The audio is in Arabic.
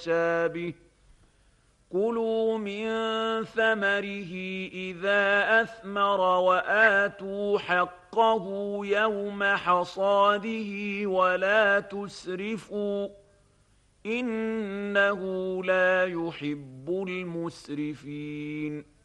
شابه كلوا من ثمره إذا أثمر وآتوا حقه يوم حصاده ولا تسرفوا إنه لا يحب المسرفين